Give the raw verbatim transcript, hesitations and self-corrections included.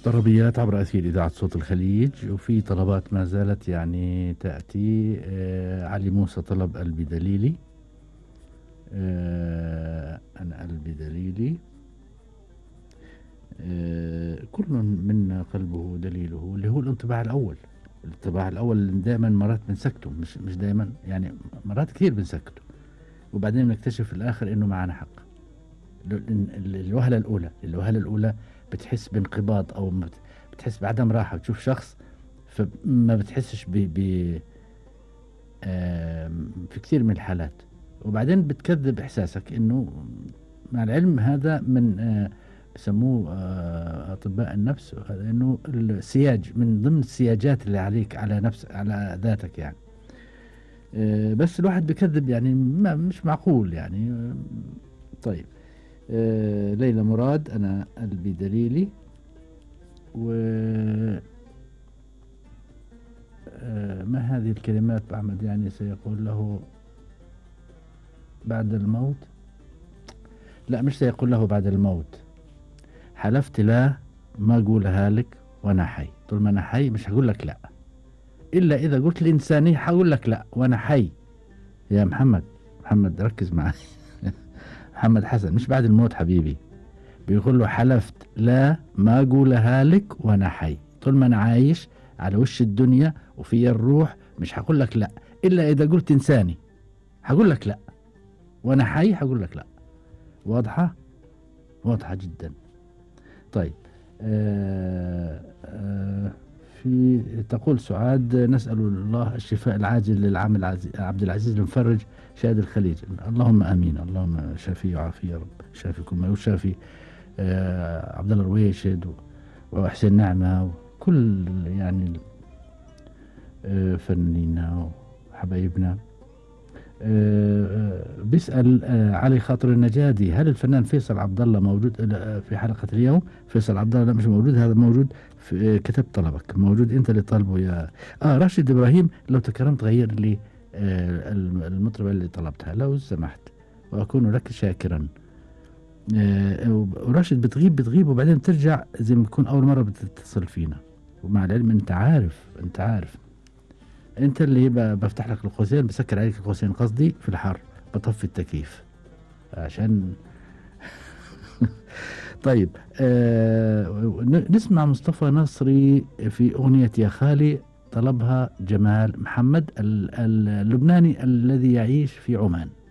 طلبيات عبر أثير إذاعة صوت الخليج، وفي طلبات ما زالت يعني تأتي. آه علي موسى طلب قلبي دليلي. آه أنا قلبي دليلي. آه كل منا قلبه دليله، اللي هو الانطباع الأول. الانطباع الأول اللي دائما مرات بنسكته، مش مش دائما يعني، مرات كثير بنسكته، وبعدين بنكتشف في الآخر إنه معنا حق. ال- ال- الوهلة الأولى الوهلة الأولى بتحس بانقباض، أو بت- بتحس بعدم راحة. بتشوف شخص فما بتحسش ب ب آم، في كثير من الحالات، وبعدين بتكذب إحساسك إنه، مع العلم هذا من آه، بسموه آه، أطباء النفس، إنه السياج من ضمن السياجات اللي عليك على نفس على ذاتك يعني. آه، بس الواحد بكذب يعني، ما مش معقول يعني. آه، طيب. آه ليلى مراد أنا قلبي دليلي. و آه ما هذه الكلمات أحمد يعني سيقول له بعد الموت؟ لا، مش سيقول له بعد الموت. حلفت لا ما أقولها لك وأنا حي. طول ما أنا حي مش هقول لك لا، إلا إذا قلت الإنسانية هقول لك لا وأنا حي. يا محمد، محمد ركز معي. محمد حسن، مش بعد الموت حبيبي. بيقول له حلفت لا ما أقولها لك وأنا حي. طول ما أنا عايش على وش الدنيا وفي الروح مش هقول لك لا، إلا إذا قلت إنساني هقول لك لا، وأنا حي هقول لك لا. واضحة؟ واضحة جدا. طيب. آه آه في تقول سعاد نسأل الله الشفاء العاجل للعام العزيز عبد العزيز المفرج شاهد الخليج. اللهم آمين، اللهم شافي وعافية يا رب، شافيكم ويشافي آه عبد الله الرويشد وحسين نعمة وكل يعني آه فنانينا وحبايبنا. آه آه بيسأل آه علي خاطر النجادي، هل الفنان فيصل عبد الله موجود آه في حلقة اليوم؟ فيصل عبد الله لا مش موجود، هذا موجود في آه كتب طلبك، موجود انت اللي طالبه يا اه راشد ابراهيم. لو تكرمت غير لي آه المطربة اللي طلبتها لو سمحت، واكون لك شاكرا. آه وراشد بتغيب بتغيب وبعدين ترجع زي ما تكون اول مره بتتصل فينا، ومع العلم انت عارف انت عارف انت اللي ب- بفتح لك القوسين، بسكر عليك القوسين قصدي في الحر، بطفي التكييف عشان. طيب. آه ن- نسمع مصطفى نصري في اغنيه يا خالي، طلبها جمال محمد ال- ال- اللبناني الذي يعيش في عمان.